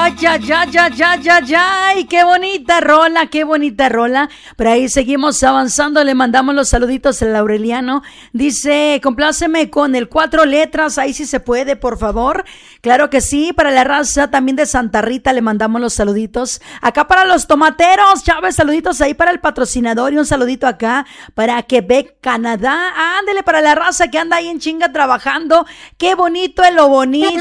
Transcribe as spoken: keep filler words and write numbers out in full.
Ay, ya, ya, ya, ya, ya, ya. Ay, qué bonita rola, qué bonita rola. Pero ahí seguimos avanzando. Le mandamos los saluditos al Aureliano. Dice, compláceme con el cuatro letras. Ahí sí se puede, por favor. Claro que sí. Para la raza también de Santa Rita le mandamos los saluditos. Acá para los tomateros, Chávez, saluditos ahí para el patrocinador. Y un saludito acá para Quebec, Canadá. Ándele para la raza que anda ahí en chinga trabajando. Qué bonito es lo bonito.